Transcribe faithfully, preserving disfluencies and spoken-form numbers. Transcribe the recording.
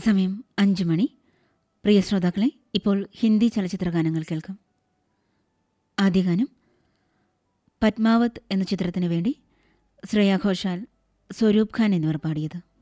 സമയം അഞ്ച് മണി. പ്രിയ ശ്രോതാക്കളെ, ഇപ്പോൾ ഹിന്ദി ചലച്ചിത്ര ഗാനങ്ങൾ കേൾക്കാം. ആദ്യ ഗാനം പത്മാവത് എന്ന ചിത്രത്തിനു വേണ്ടി ശ്രേയ ഘോഷാൽ, സ്വരൂപ് ഖാൻ എന്നിവർ പാടിയത്.